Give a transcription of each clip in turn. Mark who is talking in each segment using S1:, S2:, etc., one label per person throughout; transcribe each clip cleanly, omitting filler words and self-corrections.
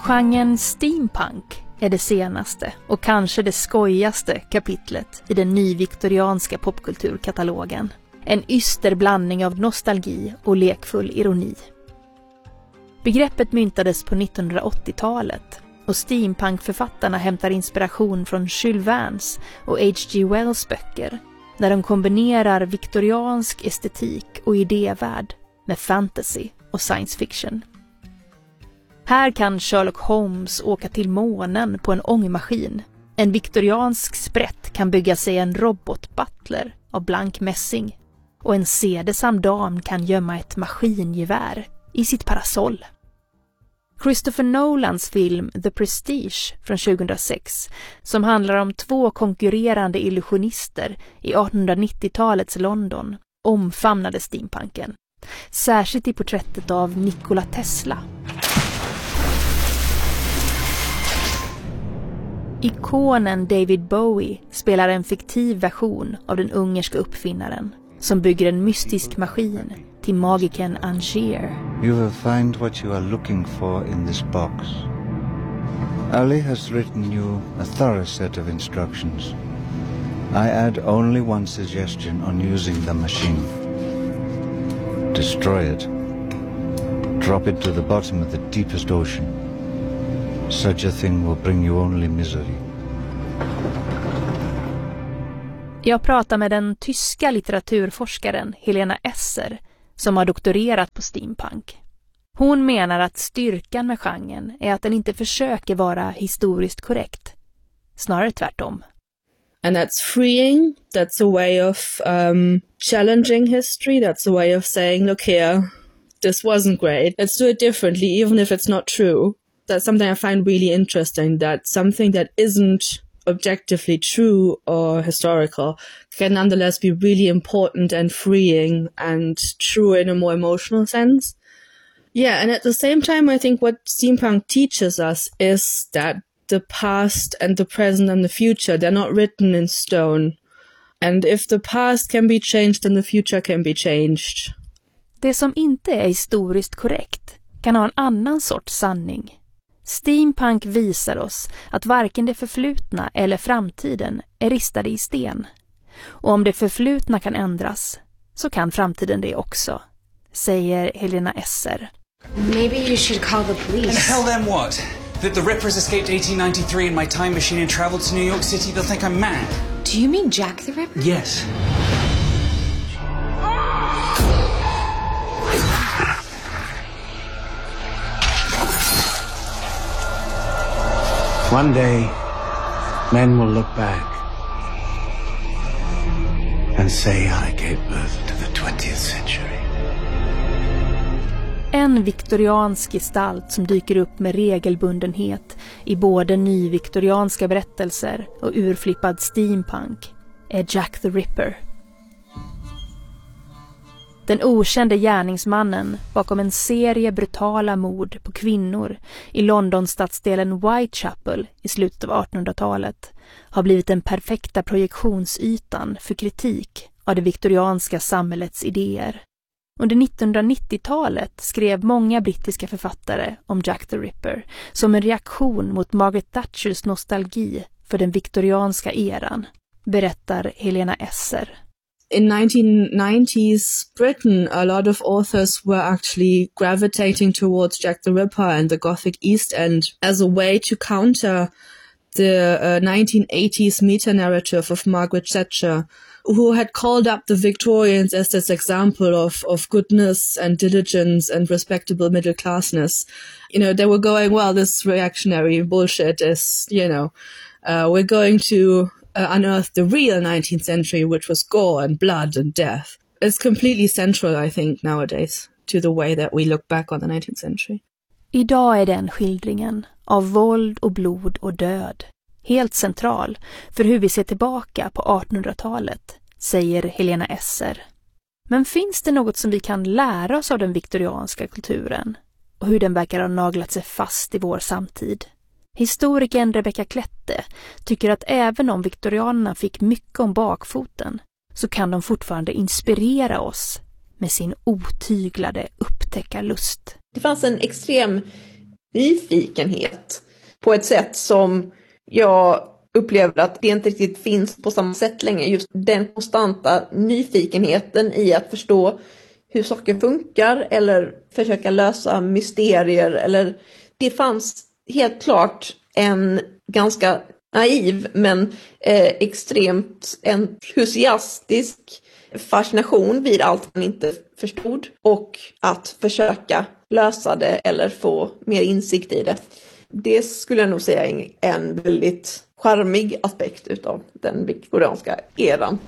S1: Genren steampunk är det senaste och kanske det skojigaste kapitlet i den nyviktorianska popkulturkatalogen. En yster blandning av nostalgi och lekfull ironi. Begreppet myntades på 1980-talet och steampunkförfattarna hämtar inspiration från Jules Verne's och H.G. Wells böcker, där de kombinerar viktoriansk estetik och idévärld med fantasy och science fiction. Här kan Sherlock Holmes åka till månen på en ångmaskin. En viktoriansk sprätt kan bygga sig en robotbutler av blank mässing. Och en sedesam dam kan gömma ett maskingevär i sitt parasoll. Christopher Nolans film The Prestige från 2006, som handlar om två konkurrerande illusionister i 1890-talets London, omfamnade steampunken. Särskilt i porträttet av Nikola Tesla. Ikonen David Bowie spelar en fiktiv version av den ungerska uppfinnaren som bygger en mystisk maskin till magiken Angier.
S2: You will find what you are looking for in this box. Ali has written you a thorough set of instructions. I add only one suggestion on using the machine. Destroy it. Drop it to the bottom of the deepest ocean. Such a thing will bring you only misery.
S1: Jag pratar med den tyska litteraturforskaren Helena Esser som har doktorerat på steampunk. Hon menar att styrkan med genren är att den inte försöker vara historiskt korrekt. Snarare tvärtom.
S3: And that's freeing. That's a way of challenging history. That's a way of saying, look here, this wasn't great. Let's do it differently, even if it's not true. That's something I find really interesting, that something that isn't objectively true or historical can nonetheless be really important and freeing and true in a more emotional sense. Yeah, and at the same time, I think what steampunk teaches us is that the past and the present and the future, they're not written in stone. And if the past can be changed, then the future can be changed.
S1: Det som inte är historiskt korrekt kan ha en annan sorts sanning. Steampunk visar oss att varken det förflutna eller framtiden är ristade i sten. Och om det förflutna kan ändras, så kan framtiden det också, säger Helena Esser.
S4: Maybe you should call the police.
S5: And tell them what? That the Rippers escaped 1893 in my time machine and traveled to New York City? They'll think I'm mad.
S4: Do you mean Jack the Ripper?
S5: Yes.
S6: One day, men will look back and say I gave birth to the 20th century.
S1: En viktoriansk gestalt som dyker upp med regelbundenhet i både nyviktorianska berättelser och urflippad steampunk är Jack the Ripper. Den okände gärningsmannen bakom en serie brutala mord på kvinnor i Londons stadsdelen Whitechapel i slutet av 1800-talet har blivit den perfekta projektionsytan för kritik av det viktorianska samhällets idéer. Under 1990-talet skrev många brittiska författare om Jack the Ripper som en reaktion mot Margaret Thatchers nostalgi för den viktorianska eran, berättar Helena Esser.
S3: In 1990s Britain, a lot of authors were actually gravitating towards Jack the Ripper and the Gothic East End as a way to counter the 1980s meta-narrative of Margaret Thatcher, who had called up the Victorians as this example of goodness and diligence and respectable middle-classness. You know, they were going, well, this reactionary bullshit is, we're going to unearth the real 19th century, which was gore and blood and death. It's completely central, I think, nowadays to the way that we look back on the 19th century.
S1: Idag är den skildringen av våld och blod och död helt central för hur vi ser tillbaka på 1800-talet, säger Helena Esser. Men finns det något som vi kan lära oss av den viktorianska kulturen och hur den verkar ha naglat sig fast i vår samtid? Historikern Rebecca Klette tycker att även om viktorianerna fick mycket om bakfoten så kan de fortfarande inspirera oss med sin otyglade upptäckarlust.
S7: Det fanns en extrem nyfikenhet på ett sätt som jag upplever att det inte riktigt finns på samma sätt längre. Just den konstanta nyfikenheten i att förstå hur saker funkar eller försöka lösa mysterier. Eller det fanns helt klart en ganska naiv men extremt entusiastisk fascination vid allt man inte förstod och att försöka lösa det eller få mer insikt i det. Det skulle jag nog säga är en väldigt charmig aspekt utav den viktorianska eran.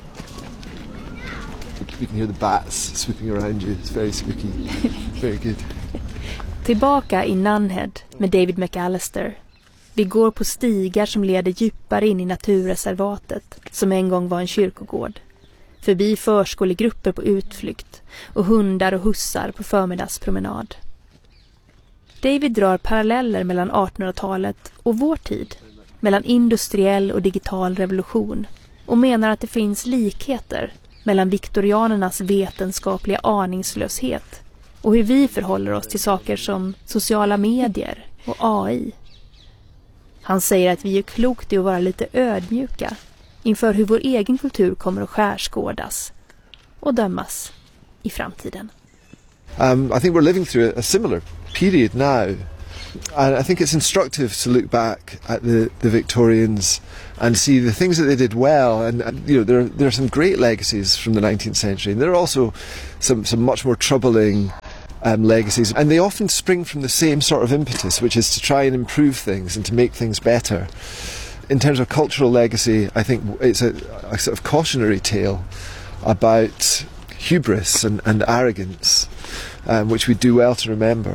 S8: You can hear the bats swooping around you. It's very spooky. Very good.
S1: Tillbaka i Nunhead med David McAllister. Vi går på stigar som leder djupare in i naturreservatet, som en gång var en kyrkogård. Förbi förskolegrupper på utflykt och hundar och hussar på förmiddagspromenad. David drar paralleller mellan 1800-talet och vår tid, mellan industriell och digital revolution, och menar att det finns likheter mellan viktorianernas vetenskapliga aningslöshet och hur vi förhåller oss till saker som sociala medier och AI. Han säger att vi är klokt i att vara lite ödmjuka inför hur vår egen kultur kommer att skärskådas och dömas i framtiden.
S8: I think we're living through a similar period now. And I think it's instructive to look back at the Victorians and see the things that they did well. And you know, there are some great legacies from the 19th century. And there are also some much more troubling legacies. And they often spring from the same sort of impetus, which is to try and improve things and to make things better. In terms of cultural legacy, I think it's a sort of cautionary tale about hubris and arrogance, which we do well to remember.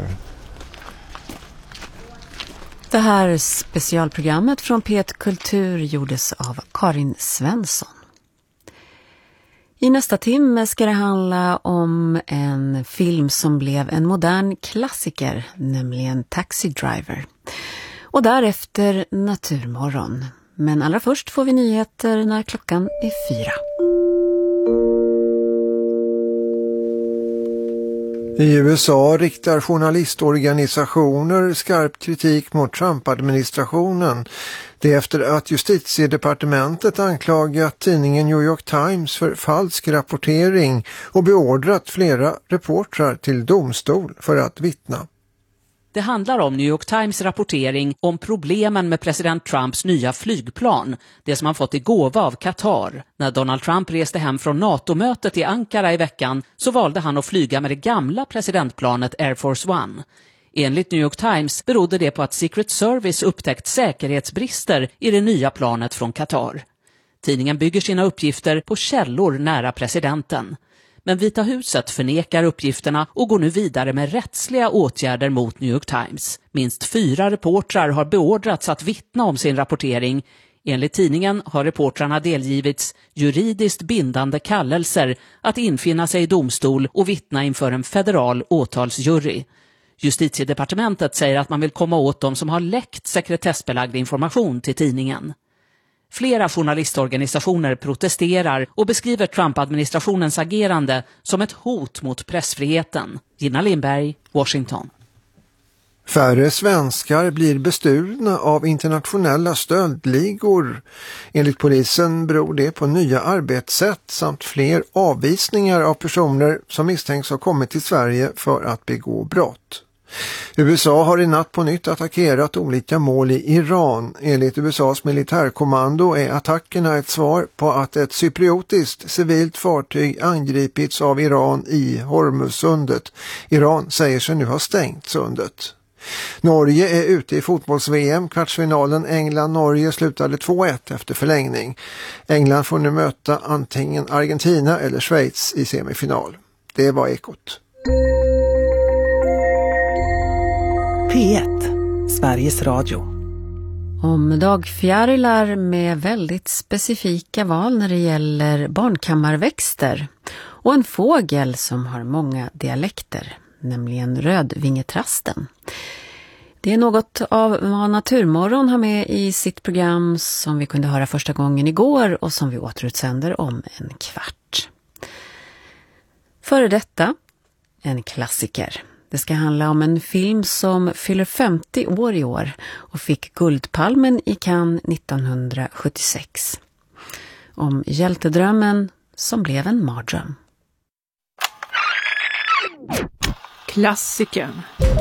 S9: Det här specialprogrammet från P1 Kultur gjordes av Karin Svensson. I nästa timme ska det handla om en film som blev en modern klassiker, nämligen Taxi Driver. Och därefter Naturmorgon. Men allra först får vi nyheter när klockan är 4.
S10: I USA riktar journalistorganisationer skarp kritik mot Trump-administrationen. Det efter att justitiedepartementet anklagat tidningen New York Times för falsk rapportering och beordrat flera reportrar till domstol för att vittna.
S11: Det handlar om New York Times rapportering om problemen med president Trumps nya flygplan, det som han fått i gåva av Qatar. När Donald Trump reste hem från NATO-mötet i Ankara i veckan så valde han att flyga med det gamla presidentplanet Air Force One. Enligt New York Times berodde det på att Secret Service upptäckt säkerhetsbrister i det nya planet från Qatar. Tidningen bygger sina uppgifter på källor nära presidenten. Men Vita huset förnekar uppgifterna och går nu vidare med rättsliga åtgärder mot New York Times. Minst 4 reportrar har beordrats att vittna om sin rapportering. Enligt tidningen har reportrarna delgivits juridiskt bindande kallelser att infinna sig i domstol och vittna inför en federal åtalsjury. Justitiedepartementet säger att man vill komma åt dem som har läckt sekretessbelagd information till tidningen. Flera journalistorganisationer protesterar och beskriver Trump-administrationens agerande som ett hot mot pressfriheten. Gina Lindberg, Washington.
S10: Färre svenskar blir bestulna av internationella stöldligor. Enligt polisen beror det på nya arbetssätt samt fler avvisningar av personer som misstänks ha kommit till Sverige för att begå brott. USA har i natt på nytt attackerat olika mål i Iran. Enligt USAs militärkommando är attackerna ett svar på att ett cypriotiskt civilt fartyg angripits av Iran i Hormuzsundet. Iran säger sig nu ha stängt sundet. Norge är ute i fotbolls-VM. Kvartsfinalen England-Norge slutade 2-1 efter förlängning. England får nu möta antingen Argentina eller Schweiz i semifinal. Det var Ekot.
S12: P1, Sveriges Radio.
S9: Om dagfjärilar med väldigt specifika val när det gäller barnkammarväxter och en fågel som har många dialekter, nämligen rödvingetrasten. Det är något av vad Naturmorgon har med i sitt program som vi kunde höra första gången igår och som vi återutsänder om en kvart. Före detta, en klassiker. Det ska handla om en film som fyller 50 år i år och fick Guldpalmen i Cannes 1976. Om hjältedrömmen som blev en mardröm.
S1: Klassikern.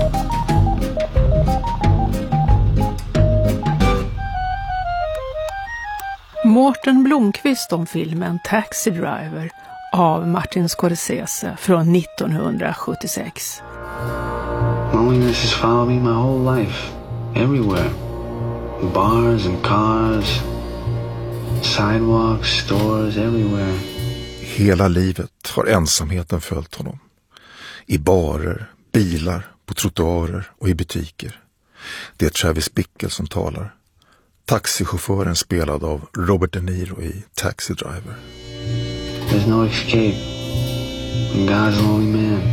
S1: Mårten Blomqvist om filmen Taxi Driver av Martin Scorsese från 1976.
S6: Loneliness has followed me my whole life. Everywhere. Bars and cars. Sidewalks, stores, everywhere.
S12: Hela livet har ensamheten följt honom. I barer, bilar, på trottoarer och i butiker. Det är Travis Bickle som talar. Taxichauffören spelad av Robert De Niro i Taxi Driver.
S6: There's no escape. When God's a lonely man.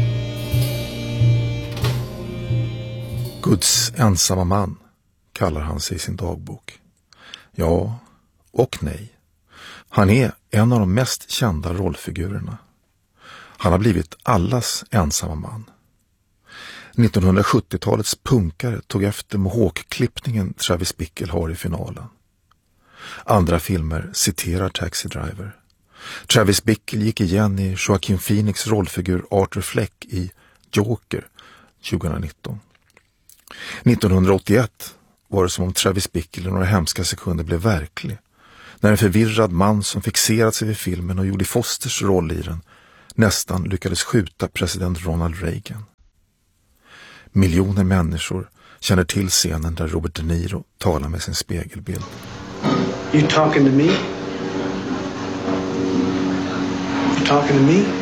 S12: Guds ensamma man kallar han sig i sin dagbok. Ja och nej. Han är en av de mest kända rollfigurerna. Han har blivit allas ensamma man. 1970-talets punkare tog efter mohawk-klippningen Travis Bickle har i finalen. Andra filmer citerar Taxi Driver. Travis Bickle gick igen i Joaquin Phoenix rollfigur Arthur Fleck i Joker 2019. 1981 var det som om Travis Bickle i några hemska sekunder blev verklig. När en förvirrad man som fixerat sig vid filmen och Jodie Fosters roll i den nästan lyckades skjuta president Ronald Reagan. Miljoner människor känner till scenen där Robert De Niro talar med sin spegelbild.
S6: You talking to me? You talking to me?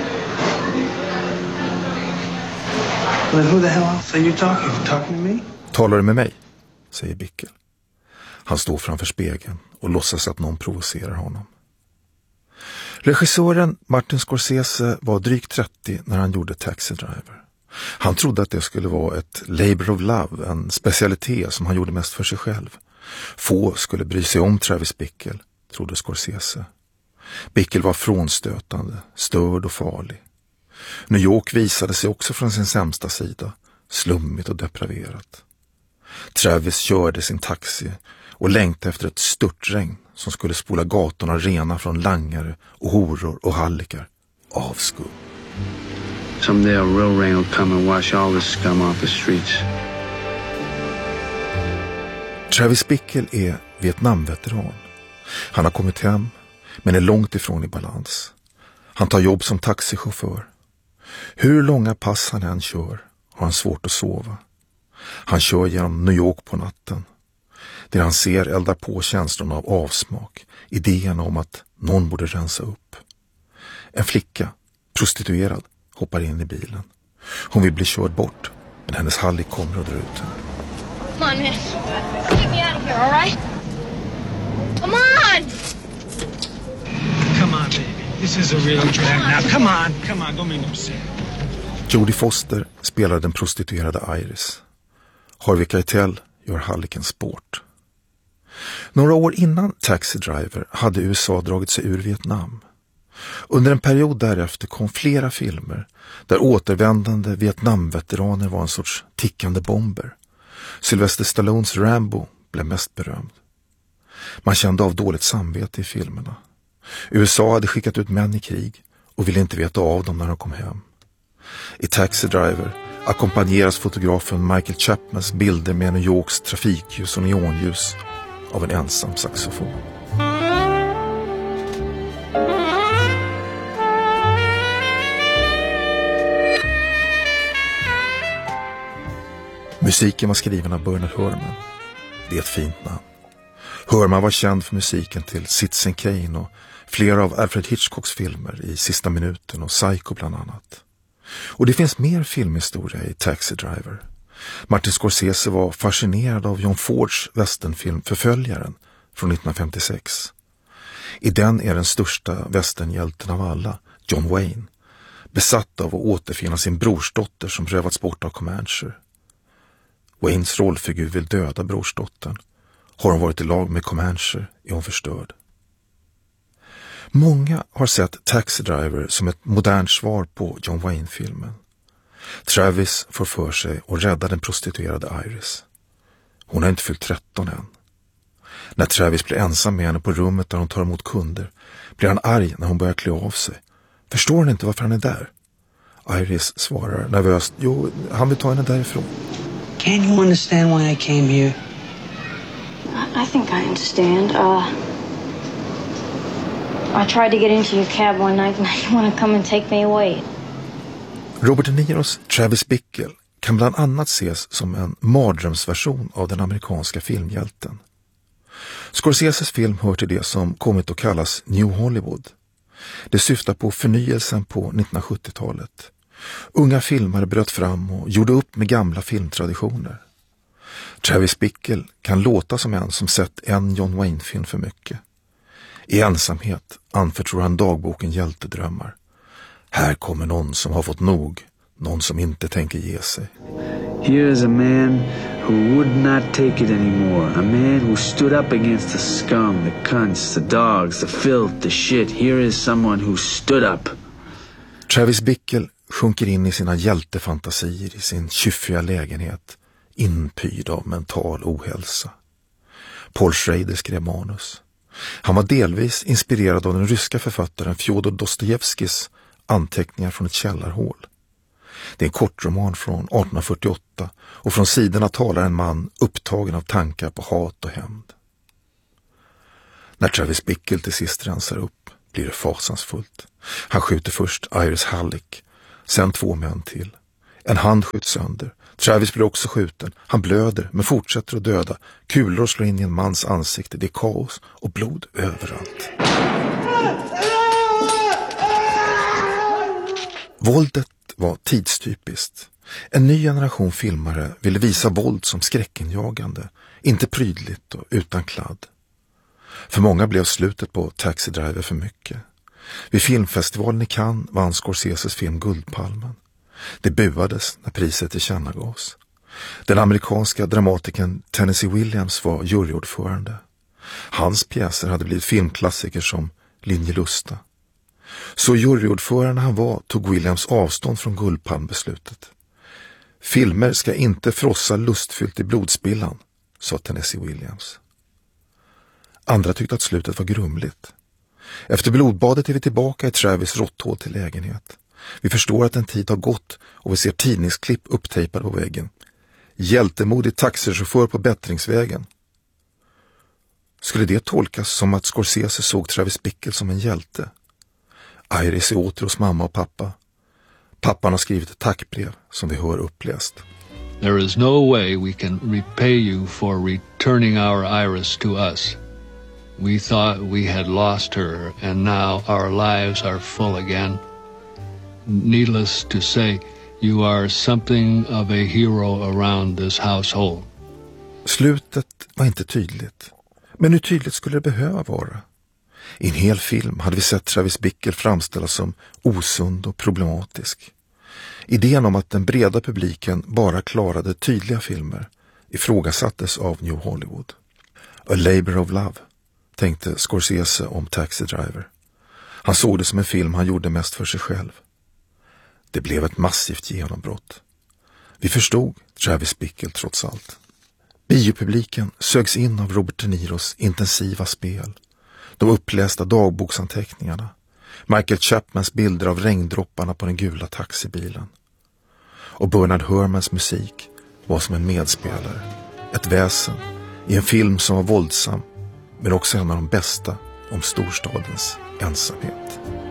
S6: Well, who the hell else are you talking? You talking to me?
S12: Talar du med mig? Säger Bickle. Han står framför spegeln och låtsas att någon provocerar honom. Regissören Martin Scorsese var drygt 30 när han gjorde Taxi Driver. Han trodde att det skulle vara ett labor of love, en specialitet som han gjorde mest för sig själv. Få skulle bry sig om Travis Bickle, trodde Scorsese. Bickle var frånstötande, störd och farlig. New York visade sig också från sin sämsta sida, slummigt och depraverat. Travis körde sin taxi och längtade efter ett störtregn som skulle spola gatorna rena från langare och horor och hallikar. Avskum.
S6: Someday a real rain will come and wash all this scum off the streets.
S12: Travis Bickle är Vietnamveteran. Han har kommit hem men är långt ifrån i balans. Han tar jobb som taxichaufför. Hur långa pass han än kör har han svårt att sova. Han kör genom New York på natten. Det han ser eldar på känslorna av avsmak, idéerna om att någon borde rensa upp. En flicka, prostituerad, hoppar in i bilen. Hon vill bli körd bort, men hennes hallick kommer och drar ut henne.
S13: Come on, man. Get me out of here, all right? Come on!
S14: Come on, baby. This is a real drag now. Come on, don't make no mistake.
S12: Jodie Foster spelar den prostituerade Iris. Harvey Keitel gör halliken sport. Några år innan Taxi Driver hade USA dragit sig ur Vietnam. Under en period därefter kom flera filmer där återvändande Vietnamveteraner var en sorts tickande bomber. Sylvester Stallones Rambo blev mest berömd. Man kände av dåligt samvete i filmerna. USA hade skickat ut män i krig och ville inte veta av dem när de kom hem. I Taxi Driver ackompanjeras fotografen Michael Chapmans bilder med New Yorks trafikljus och neonljus av en ensam saxofon. Musiken var skriven av Bernard Herrmann. Det är ett fint namn. Herrmann var känd för musiken till Citizen Kane och flera av Alfred Hitchcocks filmer i Sista minuten och Psycho bland annat. Och det finns mer filmhistoria i Taxi Driver. Martin Scorsese var fascinerad av John Fords westernfilm Förföljaren från 1956. I den är den största westernhjälten av alla, John Wayne, besatt av att återfinna sin brorsdotter som rövats bort av Comancher. Waynes rollfigur vill döda brorsdottern. Har hon varit i lag med Comancher är hon förstörd. Många har sett Taxi Driver som ett modernt svar på John Wayne-filmen. Travis får för sig att rädda den prostituerade Iris. Hon har inte fyllt 13 än. När Travis blir ensam med henne på rummet där hon tar emot kunder blir han arg när hon börjar klä av sig. Förstår han inte varför han är där? Iris svarar nervöst, jo, han vill ta henne därifrån.
S6: Can't you understand why I came here?
S15: I think I understand. I tried to get into your cab one night and you want to come and take me away.
S12: Robert De Niros Travis Bickle kan bland annat ses som en mardrömsversion av den amerikanska filmhjälten. Scorseses film hör till det som kommit att kallas New Hollywood. Det syftar på förnyelsen på 1970-talet. Unga filmare bröt fram och gjorde upp med gamla filmtraditioner. Travis Bickle kan låta som en som sett en John Wayne-film för mycket. I ensamhet anförtror han dagboken hjältedrömmar. Här kommer någon som har fått nog, någon som inte tänker ge sig.
S6: Here is a man who would not take it anymore. A man who stood up against the scum, the cunts, the dogs, the filth, the shit. Here is someone who stood up.
S12: Travis Bickle sjunker in i sina hjältefantasier i sin kyffiga lägenhet, inpyrd av mental ohälsa. Paul Schrader skrev manus. Han var delvis inspirerad av den ryska författaren Fjodor Dostojevskis anteckningar från ett källarhål. Det är en kortroman från 1848 och från sidorna talar en man upptagen av tankar på hat och hämnd. När Travis Bickle till sist rensar upp blir det fasansfullt. Han skjuter först Iris Halleck, sen 2 män till. En hand skjuts sönder. Travis blir också skjuten. Han blöder men fortsätter att döda. Kulor slår in i en mans ansikte. Det är kaos och blod överallt. Våldet var tidstypiskt. En ny generation filmare ville visa våld som skräckinjagande, inte prydligt och utan kladd. För många blev slutet på Taxi Driver för mycket. Vid filmfestivalen i Cannes vann Scorseses film Guldpalmen. Det buades när priset tillkännagavs. Den amerikanska dramatikern Tennessee Williams var juryordförande. Hans pjäser hade blivit filmklassiker som Linjelusta. Så juryordförande han var tog Williams avstånd från Guldpalmbeslutet. Filmer ska inte frossa lustfyllt i blodspillan, sa Tennessee Williams. Andra tyckte att slutet var grumligt. Efter blodbadet är vi tillbaka i Travis råtthål till lägenhet. Vi förstår att en tid har gått och vi ser tidningsklipp upptejpade på väggen. Hjältemodig taxichaufför på bättringsvägen. Skulle det tolkas som att Scorsese såg Travis Bickle som en hjälte? Iris är åter hos mamma och pappa. Pappan har skrivit ett tackbrev som vi hör uppläst.
S16: There is no way we can repay you for returning our Iris to us. We thought we had lost her and now our lives are full again. Needless to say, you are something of a hero around this household.
S12: Slutet var inte tydligt. Men hur tydligt skulle det behöva vara? I en hel film hade vi sett Travis Bickle framställas som osund och problematisk. Idén om att den breda publiken bara klarade tydliga filmer ifrågasattes av New Hollywood. A Labor of Love, tänkte Scorsese om Taxi Driver. Han såg det som en film han gjorde mest för sig själv. Det blev ett massivt genombrott. Vi förstod Travis Bickle trots allt. Biopubliken sögs in av Robert De Niros intensiva spel. De upplästa dagboksanteckningarna. Michael Chapmans bilder av regndropparna på den gula taxibilen. Och Bernard Herrmanns musik var som en medspelare. Ett väsen i en film som var våldsam, men också en av de bästa om storstadens ensamhet.